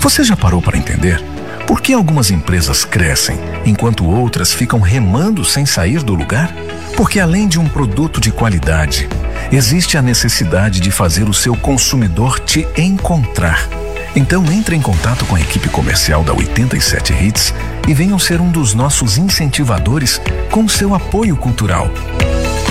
Você já parou para entender por que algumas empresas crescem enquanto outras ficam remando sem sair do lugar? Porque além de um produto de qualidade, existe a necessidade de fazer o seu consumidor te encontrar. Então entre em contato com a equipe comercial da 87Hits e venham ser um dos nossos incentivadores com seu apoio cultural.